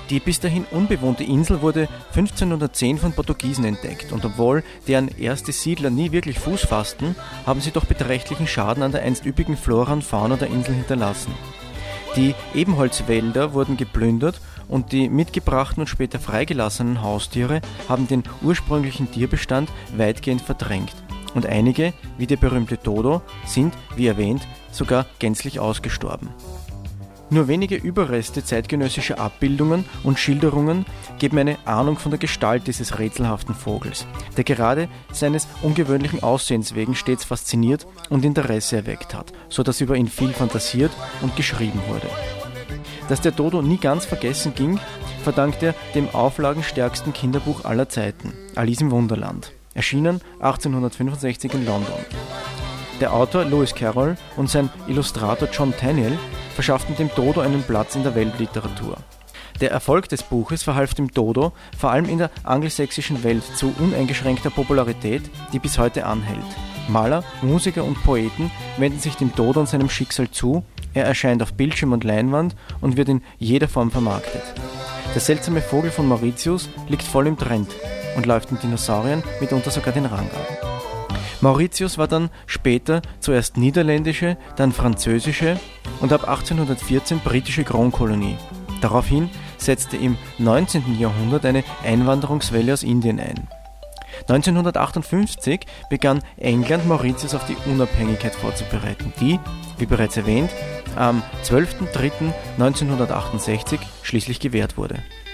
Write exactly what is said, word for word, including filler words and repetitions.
Die bis dahin unbewohnte Insel wurde fünfzehnhundertzehn von Portugiesen entdeckt und obwohl deren erste Siedler nie wirklich Fuß fassten, haben sie doch beträchtlichen Schaden an der einst üppigen Flora und Fauna der Insel hinterlassen. Die Ebenholzwälder wurden geplündert und die mitgebrachten und später freigelassenen Haustiere haben den ursprünglichen Tierbestand weitgehend verdrängt. Und einige, wie der berühmte Dodo, sind, wie erwähnt, sogar gänzlich ausgestorben. Nur wenige Überreste zeitgenössischer Abbildungen und Schilderungen geben eine Ahnung von der Gestalt dieses rätselhaften Vogels, der gerade seines ungewöhnlichen Aussehens wegen stets fasziniert und Interesse erweckt hat, so dass über ihn viel fantasiert und geschrieben wurde. Dass der Dodo nie ganz vergessen ging, verdankt er dem auflagenstärksten Kinderbuch aller Zeiten, Alice im Wunderland, erschienen achtzehnhundertfünfundsechzig in London. Der Autor Lewis Carroll und sein Illustrator John Tenniel verschafften dem Dodo einen Platz in der Weltliteratur. Der Erfolg des Buches verhalf dem Dodo vor allem in der angelsächsischen Welt zu uneingeschränkter Popularität, die bis heute anhält. Maler, Musiker und Poeten wenden sich dem Dodo und seinem Schicksal zu, er erscheint auf Bildschirm und Leinwand und wird in jeder Form vermarktet. Der seltsame Vogel von Mauritius liegt voll im Trend und läuft den Dinosauriern mitunter sogar den Rang ab. Mauritius war dann später zuerst niederländische, dann französische und ab achtzehnhundertvierzehn britische Kronkolonie. Daraufhin setzte im neunzehnten Jahrhundert eine Einwanderungswelle aus Indien ein. neunzehnhundertachtundfünfzig begann England Mauritius auf die Unabhängigkeit vorzubereiten, die, wie bereits erwähnt, am zwölften dritten neunzehnhundertachtundsechzig schließlich gewährt wurde.